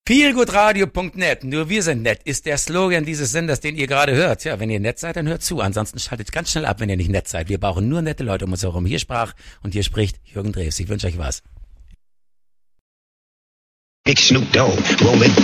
Feelgoodradio.net, nur wir sind nett, ist der Slogan dieses Senders, den ihr gerade hört. Ja, wenn ihr nett seid, dann hört zu. Ansonsten schaltet ganz schnell ab, wenn ihr nicht nett seid. Wir brauchen nur nette Leute um uns herum. Hier sprach und hier spricht Jürgen Drews. Ich wünsche euch was. Big Snoop Dogg, rolling